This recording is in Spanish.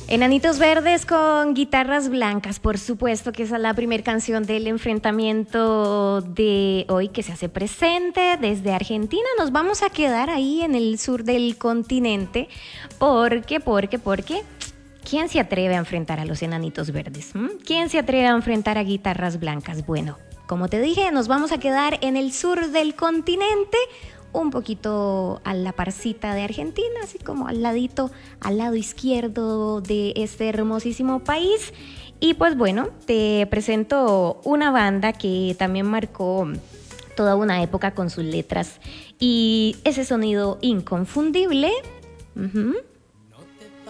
Enanitos Verdes con Guitarras Blancas, por supuesto que esa es la primera canción del enfrentamiento de hoy que se hace presente desde Argentina. Nos vamos a quedar ahí en el sur del continente porque, ¿quién se atreve a enfrentar a los Enanitos Verdes? ¿Quién se atreve a enfrentar a Guitarras Blancas? Bueno, como te dije, nos vamos a quedar en el sur del continente, un poquito a la parcita de Argentina, así como al ladito, al lado izquierdo de este hermosísimo país. Y pues bueno, te presento una banda que también marcó toda una época con sus letras y ese sonido inconfundible.